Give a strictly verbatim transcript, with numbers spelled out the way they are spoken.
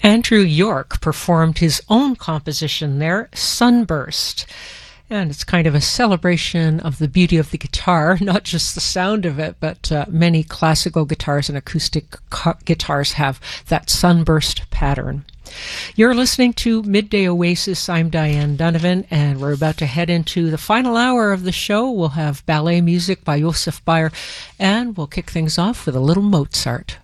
Andrew York performed his own composition there, Sunburst. And it's kind of a celebration of the beauty of the guitar, not just the sound of it, but uh, many classical guitars and acoustic ca- guitars have that sunburst pattern. You're listening to Midday Oasis. I'm Diane Donovan, and we're about to head into the final hour of the show. We'll have ballet music by Josef Bayer, and we'll kick things off with a little Mozart.